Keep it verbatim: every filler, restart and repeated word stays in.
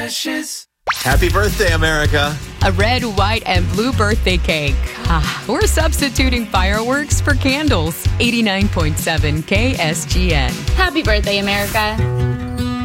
Precious. Happy birthday, America. A red, white, and blue birthday cake. Ah, we're substituting fireworks for candles. eighty-nine point seven K S G N. Happy birthday, America.